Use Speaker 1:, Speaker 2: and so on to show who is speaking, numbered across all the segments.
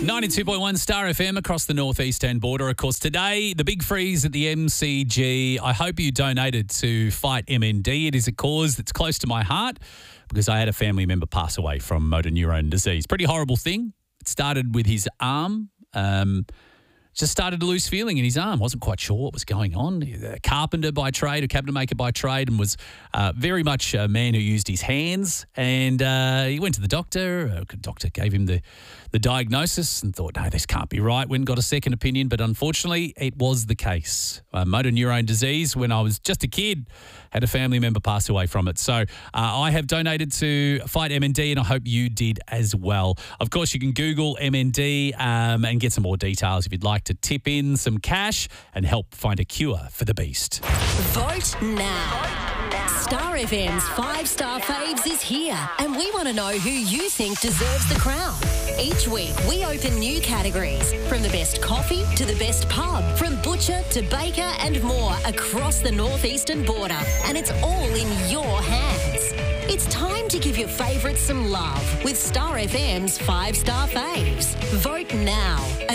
Speaker 1: 92.1 Star FM across the northeastern border. Of course, today, the big freeze at the MCG. I hope you donated to fight MND. It is a cause that's close to my heart because I had a family member pass away from motor neurone disease. Pretty horrible thing. It started with his arm. Just started to lose feeling in his arm. Wasn't quite sure what was going on. A carpenter by trade, a cabinet maker by trade, and was very much a man who used his hands. And he went to the doctor. The doctor gave him the diagnosis and thought, no, this can't be right. Went and got a second opinion, but unfortunately it was the case. Motor neurone disease, when I was just a kid, had a family member pass away from it. So I have donated to Fight MND, and I hope you did as well. Of course, you can Google MND and get some more details if you'd like to tip in some cash and help find a cure for the beast.
Speaker 2: Vote now. Star FM's 5-Star Faves is here, and we want to know who you think deserves the crown. Each week, we open new categories, from the best coffee to the best pub, from butcher to baker and more across the northeastern border, and it's all in your hands. It's time to give your favourites some love with Star FM's 5-Star Faves. Vote now at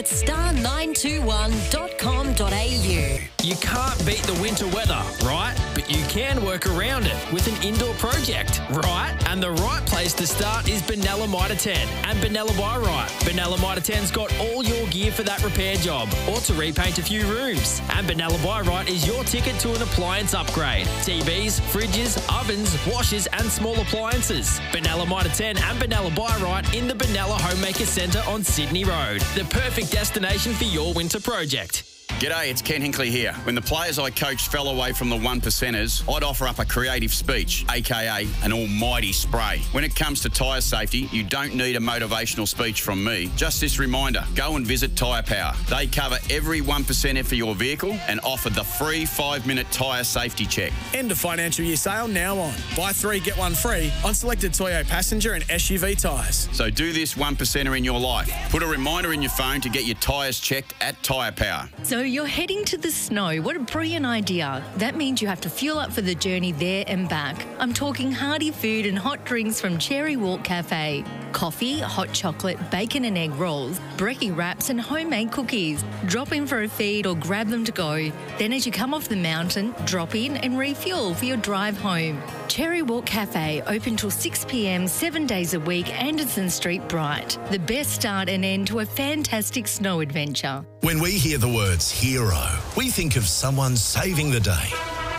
Speaker 2: star921.com.au.
Speaker 3: You can't beat the winter weather, right? But you can work around it with an indoor project, right? And the right place to start is Benalla Mitre 10 and Benalla by Right. Benalla Mitre 10's got all your gear for that repair job or to repaint a few rooms. And Benalla by Right is your ticket to an appliance upgrade. TVs, fridges, ovens, washers and small appliances. Benalla Mitre 10 and Benalla by Right in the Benalla Homemaker Centre on Sydney Road. The perfect destination for your winter project.
Speaker 4: G'day, it's Ken Hinkley here. When the players I coached fell away from the one percenters, I'd offer up a creative speech, aka an almighty spray. When it comes to tyre safety, you don't need a motivational speech from me. Just this reminder, go and visit Tyre Power. They cover every 1%er for your vehicle and offer the free 5-minute tyre safety check.
Speaker 5: End of financial year sale now on. Buy 3, get 1 free on selected Toyo passenger and SUV tyres.
Speaker 4: So do this 1%er in your life. Put a reminder in your phone to get your tyres checked at Tyre Power.
Speaker 6: So you're heading to the snow. What a brilliant idea. That means you have to fuel up for the journey there and back. I'm talking hearty food and hot drinks from Cherry Walk Cafe. Coffee, hot chocolate, bacon and egg rolls, brekkie wraps and homemade cookies. Drop in for a feed or grab them to go. Then as you come off the mountain, drop in and refuel for your drive home. Cherry Walk Cafe, open till 6 p.m, 7 days a week, Anderson Street, Bright. The best start and end to a fantastic snow adventure.
Speaker 7: When we hear the words hero, we think of someone saving the day.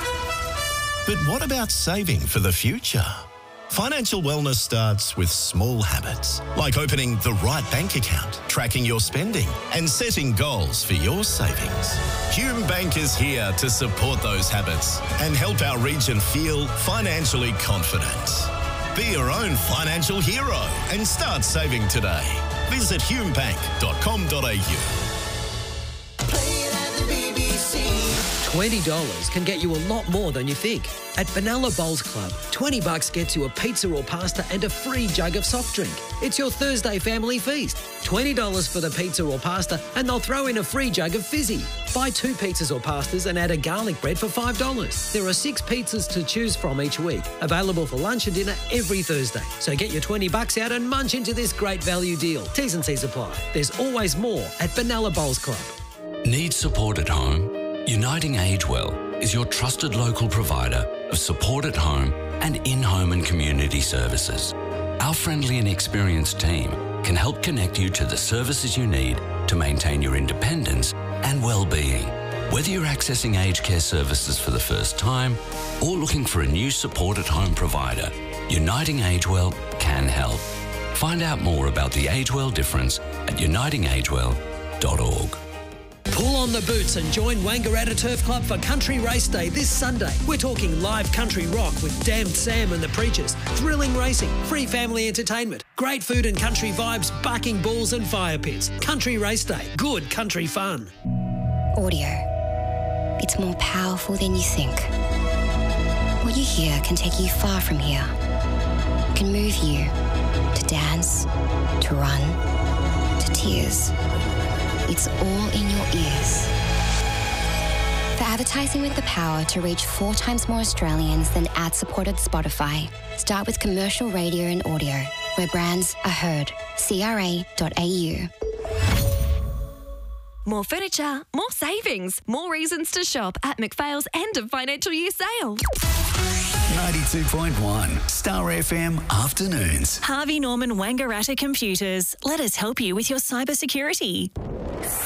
Speaker 7: But what about saving for the future? Financial wellness starts with small habits, like opening the right bank account, tracking your spending, and setting goals for your savings. Hume Bank is here to support those habits and help our region feel financially confident. Be your own financial hero and start saving today. Visit humebank.com.au.
Speaker 8: $20 can get you a lot more than you think. At Benalla Bowls Club, $20 gets you a pizza or pasta and a free jug of soft drink. It's your Thursday family feast. $20 for the pizza or pasta and they'll throw in a free jug of fizzy. Buy 2 pizzas or pastas and add a garlic bread for $5. There are 6 pizzas to choose from each week, available for lunch and dinner every Thursday. So get your $20 out and munch into this great value deal. T's and C's apply. There's always more at Benalla Bowls Club.
Speaker 9: Need support at home? Uniting AgeWell is your trusted local provider of support at home and in-home and community services. Our friendly and experienced team can help connect you to the services you need to maintain your independence and well-being. Whether you're accessing aged care services for the first time or looking for a new support at home provider, Uniting AgeWell can help. Find out more about the AgeWell difference at unitingagewell.org.
Speaker 8: Pull on the boots and join Wangaratta Turf Club for Country Race Day this Sunday. We're talking live country rock with Damned Sam and the Preachers, thrilling racing, free family entertainment, great food and country vibes, barking bulls and fire pits. Country Race Day, good country fun.
Speaker 10: Audio. It's more powerful than you think. What you hear can take you far from here. It can move you to dance, to run, to tears. It's all in your ears. For advertising with the power to reach 4 times more Australians than ad-supported Spotify, start with commercial radio and audio, where brands are heard. CRA.au.
Speaker 11: More furniture, more savings, more reasons to shop at McPhail's end of financial year sale.
Speaker 12: 92.1 Star FM Afternoons.
Speaker 13: Harvey Norman Wangaratta Computers. Let us help you with your cybersecurity.